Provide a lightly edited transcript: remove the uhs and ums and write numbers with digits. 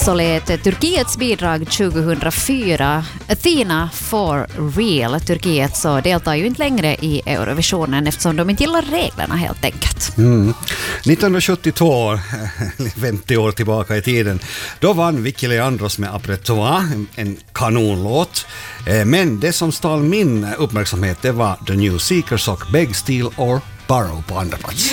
så lät Turkiets bidrag 2004 Athena for real. Turkiet så deltar ju inte längre i Eurovisionen eftersom de inte gillar reglerna helt enkelt. 1972, 50 år tillbaka i tiden, då vann Vicky Leandros med Après toi, en kanonlåt. Men det som stal min uppmärksamhet, det var The New Seekers och Beg, Steal or Borrow på andra plats.